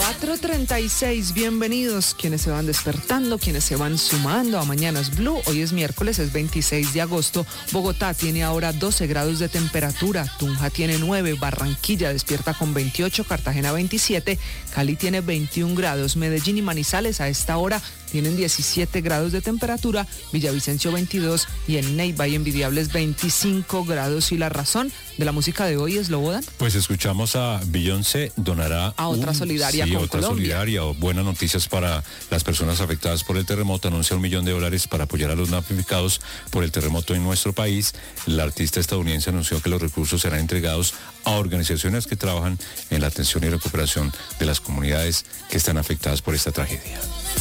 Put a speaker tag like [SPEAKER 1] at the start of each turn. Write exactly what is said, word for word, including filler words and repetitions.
[SPEAKER 1] cuatro treinta y seis, bienvenidos quienes se van despertando, quienes se van sumando a Mañanas Blue. Hoy es miércoles, es veintiséis de agosto. Bogotá tiene ahora doce grados de temperatura, Tunja tiene nueve, Barranquilla despierta con veintiocho, Cartagena veintisiete, Cali tiene veintiún grados, Medellín y Manizales a esta hora tienen diecisiete grados de temperatura, Villavicencio veintidós y en Neiva y Envidiables veinticinco grados. ¿Y la razón de la música de hoy es Lobodan?
[SPEAKER 2] Pues escuchamos a Beyoncé, donará
[SPEAKER 1] a otra
[SPEAKER 2] un,
[SPEAKER 1] solidaria
[SPEAKER 2] sí,
[SPEAKER 1] con
[SPEAKER 2] otra
[SPEAKER 1] Colombia.
[SPEAKER 2] solidaria o buenas noticias para las personas afectadas por el terremoto. Anuncia un millón de dólares para apoyar a los damnificados por el terremoto en nuestro país. La artista estadounidense anunció que los recursos serán entregados a organizaciones que trabajan en la atención y recuperación de las comunidades que están afectadas por esta tragedia.